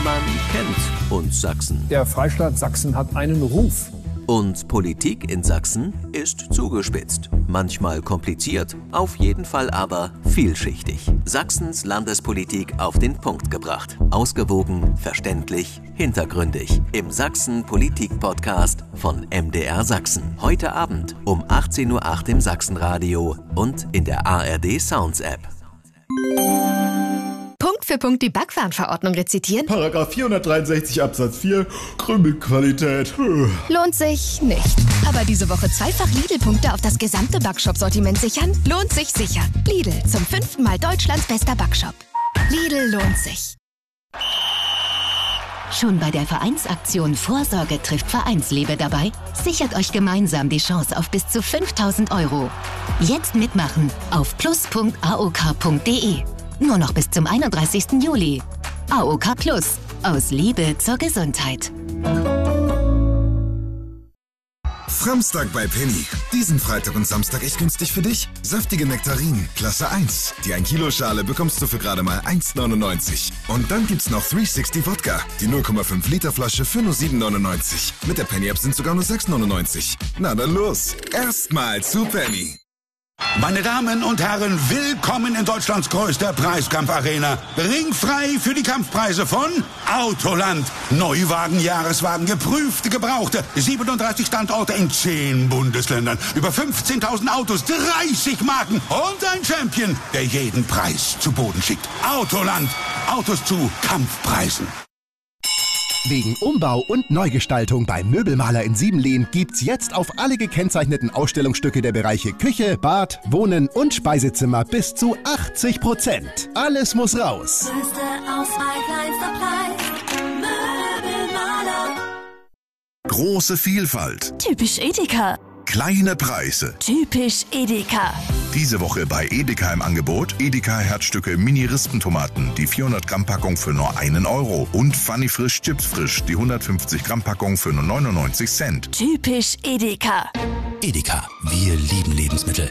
Man kennt uns Sachsen. Der Freistaat Sachsen hat einen Ruf. Und Politik in Sachsen ist zugespitzt. Manchmal kompliziert, auf jeden Fall aber vielschichtig. Sachsens Landespolitik auf den Punkt gebracht. Ausgewogen, verständlich, hintergründig. Im Sachsen-Politik-Podcast von MDR Sachsen. Heute Abend um 18:08 Uhr im Sachsenradio und in der ARD Sounds App. Punkt für Punkt die Backwarenverordnung rezitieren? Paragraph 463 Absatz 4, Krümelqualität. Lohnt sich nicht. Aber diese Woche zweifach Lidl-Punkte auf das gesamte Backshop-Sortiment sichern? Lohnt sich sicher. Lidl, zum 5. Mal Deutschlands bester Backshop. Lidl lohnt sich. Schon bei der Vereinsaktion Vorsorge trifft Vereinsliebe dabei? Sichert euch gemeinsam die Chance auf bis zu 5.000 €. Jetzt mitmachen auf plus.aok.de. Nur noch bis zum 31. Juli. AOK Plus. Aus Liebe zur Gesundheit. Samstag bei Penny. Diesen Freitag und Samstag echt günstig für dich. Saftige Nektarinen, Klasse 1. Die 1 Kilo Schale bekommst du für gerade mal 1,99. Und dann gibt's noch 360 Wodka. Die 0,5 Liter Flasche für nur 7,99. Mit der Penny App sind sogar nur 6,99. Na dann los. Erstmal zu Penny. Meine Damen und Herren, willkommen in Deutschlands größter Preiskampfarena. Ringfrei für die Kampfpreise von Autoland. Neuwagen, Jahreswagen, geprüfte, gebrauchte. 37 Standorte in 10 Bundesländern. Über 15.000 Autos, 30 Marken und ein Champion, der jeden Preis zu Boden schickt. Autoland. Autos zu Kampfpreisen. Wegen Umbau und Neugestaltung beim Möbelmaler in Siebenlehn gibt's jetzt auf alle gekennzeichneten Ausstellungsstücke der Bereiche Küche, Bad, Wohnen und Speisezimmer bis zu 80%. Alles muss raus. Größte Auswahl, kleinster Preis. Möbelmaler. Große Vielfalt. Typisch Edeka. Kleine Preise. Typisch Edeka. Diese Woche bei Edeka im Angebot Edeka Herzstücke Mini-Rispentomaten, die 400 Gramm Packung für nur 1 € und Funny Frisch Chips Frisch, die 150 Gramm Packung für nur 99 Cent. Typisch Edeka. Edeka, wir lieben Lebensmittel.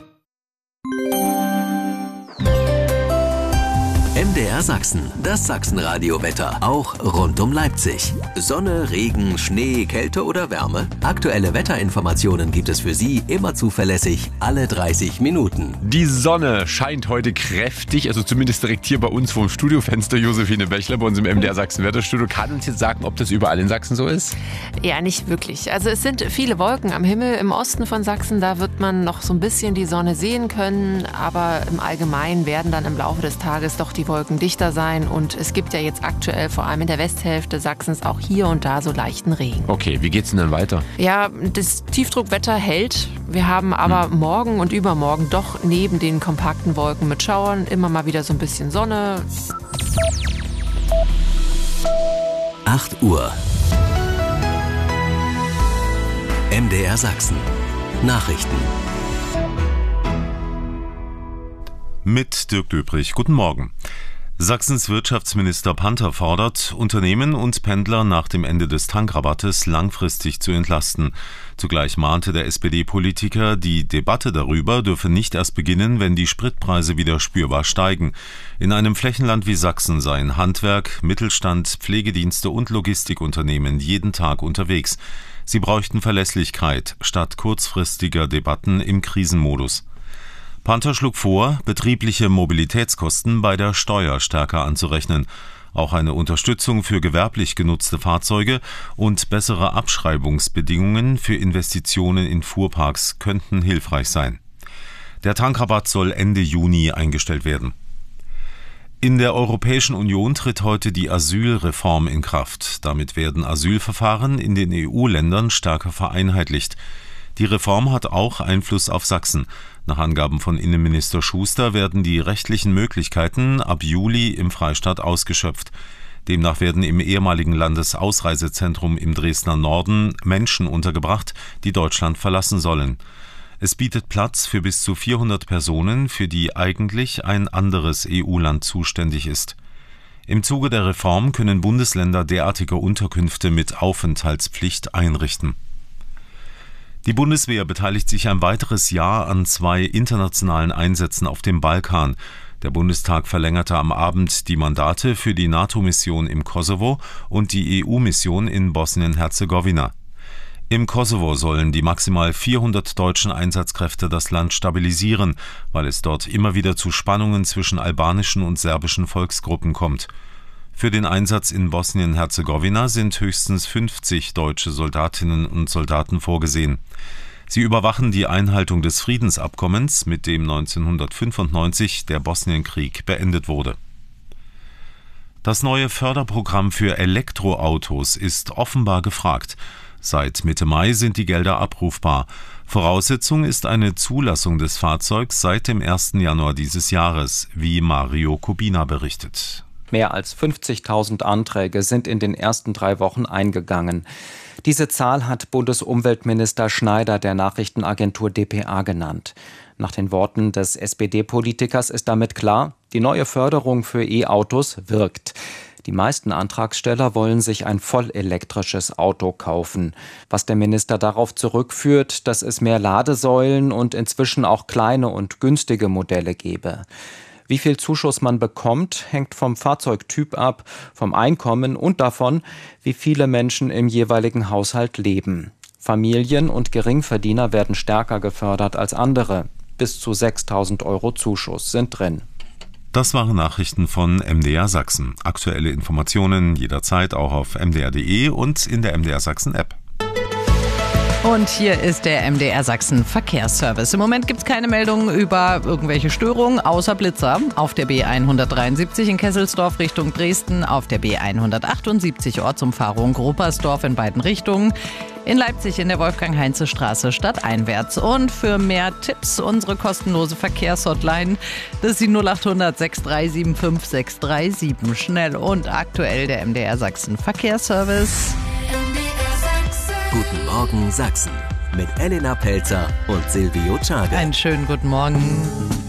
MDR Sachsen, das Sachsenradio-Wetter, auch rund um Leipzig. Sonne, Regen, Schnee, Kälte oder Wärme? Aktuelle Wetterinformationen gibt es für Sie immer zuverlässig, alle 30 Minuten. Die Sonne scheint heute kräftig, also zumindest direkt hier bei uns vom Studiofenster. Josephine Bechler bei uns im MDR Sachsen Wetterstudio. Kann uns jetzt sagen, ob das überall in Sachsen so ist? Ja, nicht wirklich. Also es sind viele Wolken am Himmel. Im Osten von Sachsen, da wird man noch so ein bisschen die Sonne sehen können. Aber im Allgemeinen werden dann im Laufe des Tages doch die Wolken dichter sein und es gibt ja jetzt aktuell vor allem in der Westhälfte Sachsens auch hier und da so leichten Regen. Okay, wie geht's denn dann weiter? Ja, das Tiefdruckwetter hält. Wir haben aber morgen und übermorgen doch neben den kompakten Wolken mit Schauern immer mal wieder so ein bisschen Sonne. 8 Uhr. MDR Sachsen. Nachrichten. Mit Dirk Döbrich. Guten Morgen. Sachsens Wirtschaftsminister Panther fordert, Unternehmen und Pendler nach dem Ende des Tankrabattes langfristig zu entlasten. Zugleich mahnte der SPD-Politiker, die Debatte darüber dürfe nicht erst beginnen, wenn die Spritpreise wieder spürbar steigen. In einem Flächenland wie Sachsen seien Handwerk, Mittelstand, Pflegedienste und Logistikunternehmen jeden Tag unterwegs. Sie bräuchten Verlässlichkeit statt kurzfristiger Debatten im Krisenmodus. Panther schlug vor, betriebliche Mobilitätskosten bei der Steuer stärker anzurechnen. Auch eine Unterstützung für gewerblich genutzte Fahrzeuge und bessere Abschreibungsbedingungen für Investitionen in Fuhrparks könnten hilfreich sein. Der Tankrabatt soll Ende Juni eingestellt werden. In der Europäischen Union tritt heute die Asylreform in Kraft. Damit werden Asylverfahren in den EU-Ländern stärker vereinheitlicht. Die Reform hat auch Einfluss auf Sachsen. Nach Angaben von Innenminister Schuster werden die rechtlichen Möglichkeiten ab Juli im Freistaat ausgeschöpft. Demnach werden im ehemaligen Landesausreisezentrum im Dresdner Norden Menschen untergebracht, die Deutschland verlassen sollen. Es bietet Platz für bis zu 400 Personen, für die eigentlich ein anderes EU-Land zuständig ist. Im Zuge der Reform können Bundesländer derartige Unterkünfte mit Aufenthaltspflicht einrichten. Die Bundeswehr beteiligt sich ein weiteres Jahr an 2 internationalen Einsätzen auf dem Balkan. Der Bundestag verlängerte am Abend die Mandate für die NATO-Mission im Kosovo und die EU-Mission in Bosnien-Herzegowina. Im Kosovo sollen die maximal 400 deutschen Einsatzkräfte das Land stabilisieren, weil es dort immer wieder zu Spannungen zwischen albanischen und serbischen Volksgruppen kommt. Für den Einsatz in Bosnien-Herzegowina sind höchstens 50 deutsche Soldatinnen und Soldaten vorgesehen. Sie überwachen die Einhaltung des Friedensabkommens, mit dem 1995 der Bosnienkrieg beendet wurde. Das neue Förderprogramm für Elektroautos ist offenbar gefragt. Seit Mitte Mai sind die Gelder abrufbar. Voraussetzung ist eine Zulassung des Fahrzeugs seit dem 1. Januar dieses Jahres, wie Mario Kubina berichtet. Mehr als 50.000 Anträge sind in den ersten 3 Wochen eingegangen. Diese Zahl hat Bundesumweltminister Schneider der Nachrichtenagentur dpa genannt. Nach den Worten des SPD-Politikers ist damit klar, die neue Förderung für E-Autos wirkt. Die meisten Antragsteller wollen sich ein vollelektrisches Auto kaufen. Was der Minister darauf zurückführt, dass es mehr Ladesäulen und inzwischen auch kleine und günstige Modelle gebe. Wie viel Zuschuss man bekommt, hängt vom Fahrzeugtyp ab, vom Einkommen und davon, wie viele Menschen im jeweiligen Haushalt leben. Familien und Geringverdiener werden stärker gefördert als andere. Bis zu 6.000 € Zuschuss sind drin. Das waren Nachrichten von MDR Sachsen. Aktuelle Informationen jederzeit auch auf mdr.de und in der MDR Sachsen App. Und hier ist der MDR Sachsen Verkehrsservice. Im Moment gibt es keine Meldungen über irgendwelche Störungen, außer Blitzer. Auf der B173 in Kesselsdorf Richtung Dresden, auf der B178 Ortsumfahrung Ruppersdorf in beiden Richtungen. In Leipzig in der Wolfgang-Heinze-Straße stadteinwärts. Und für mehr Tipps unsere kostenlose Verkehrshotline, das ist die 0800 6375 637. Schnell und aktuell der MDR Sachsen Verkehrsservice. Guten Morgen Sachsen mit Elena Pelzer und Silvio Czagel. Einen schönen guten Morgen.